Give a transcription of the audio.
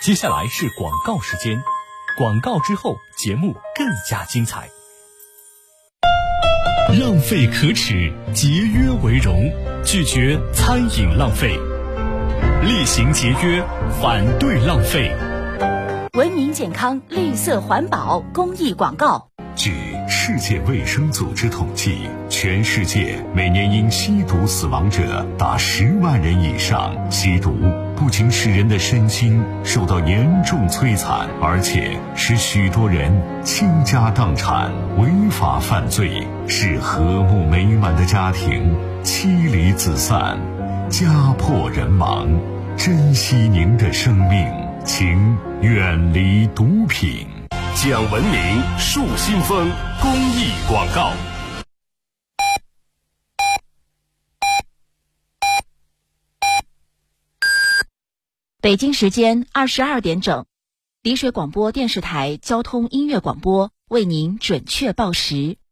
接下来是广告时间，广告之后节目更加精彩。浪费可耻，节约为荣，拒绝餐饮浪费，厉行节约，反对浪费。 文明健康，绿色环保公益广告。 据世界卫生组织统计，全世界每年因吸毒死亡者达10万人以上。吸毒不仅使人的身心受到严重摧残，而且使许多人倾家荡产，违法犯罪，使和睦美满的家庭妻离子散，家破人亡。珍惜您的生命，请远离毒品。 讲文明树新风公益广告。 北京时间22点整，丽水广播电视台交通音乐广播为您准确报时。